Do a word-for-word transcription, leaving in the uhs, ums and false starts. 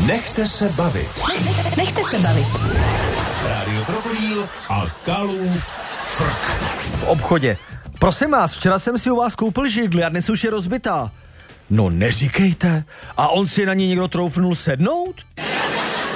Nechte se bavit. Nechte se bavit. Rádio Krokodýl a Kalův frk. V obchodě. Prosím vás, včera jsem si u vás koupil židli a dnes už je rozbitá. No neříkejte. A on si na ní někdo troufnul sednout?